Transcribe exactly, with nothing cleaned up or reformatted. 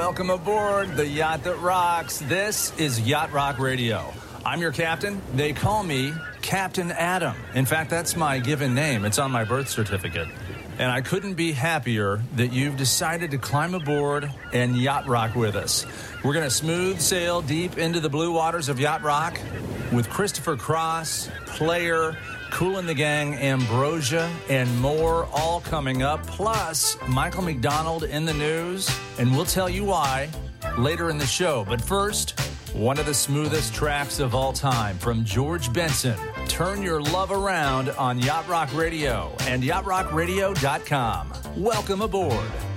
Welcome aboard the yacht that rocks. This is Yacht Rock Radio. I'm your captain. They call me Captain Adam. In fact, that's my given name. It's on my birth certificate. And I couldn't be happier that you've decided to climb aboard and yacht rock with us. We're going to smooth sail deep into the blue waters of yacht rock with Christopher Cross, Player, Kool and the Gang, Ambrosia, and more, all coming up. Plus, Michael McDonald in the news, and we'll tell you why later in the show. But first, one of the smoothest tracks of all time from George Benson. Turn your love around on Yacht Rock Radio and yacht rock radio dot com. Welcome aboard.